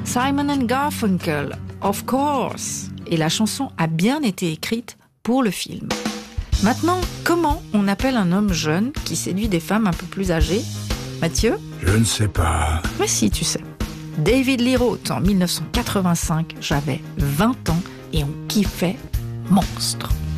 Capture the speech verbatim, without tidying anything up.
Simon and Garfunkel, of course. Et la chanson a bien été écrite pour le film. Maintenant, comment on appelle un homme jeune qui séduit des femmes un peu plus âgées? Mathieu? Je ne sais pas. Mais si, tu sais. David Lee Roth, en dix-neuf cent quatre-vingt-cinq, j'avais vingt ans et on kiffait Monstre.